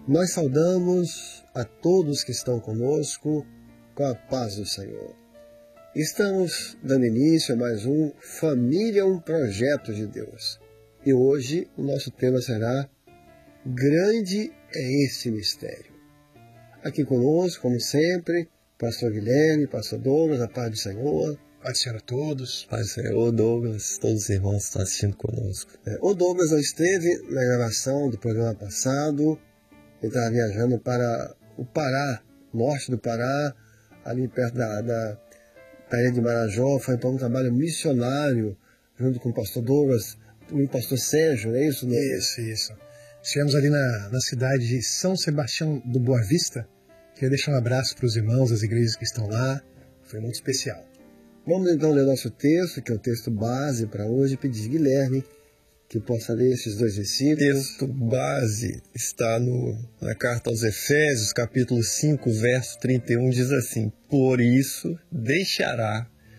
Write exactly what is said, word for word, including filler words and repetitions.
Nós saudamos a todos que estão conosco com a paz do Senhor. Estamos dando início a mais um Família, um Projeto de Deus. E hoje o nosso tema será Grande é esse mistério. Aqui conosco, como sempre, Pastor Guilherme, Pastor Douglas, a paz do Senhor. Paz do Senhor a todos. Paz do Senhor, Douglas, todos os irmãos que estão assistindo conosco. É, o Douglas não esteve na gravação do programa passado. Ele estava viajando para o Pará, norte do Pará, ali perto da, da, da ilha de Marajó. Foi para um trabalho missionário, junto com o pastor Douglas e o pastor Sérgio, não é isso? Né? Isso, isso. Estivemos ali na, na cidade de São Sebastião do Boa Vista. Queria deixar um abraço para os irmãos das igrejas que estão lá. Foi muito especial. Vamos então ler nosso texto, que é o texto base para hoje, pedir Guilherme que possa ler esses dois O versículos. texto base está no, na carta aos Efésios, capítulo cinco, verso trinta e um, diz assim: Por isso deixará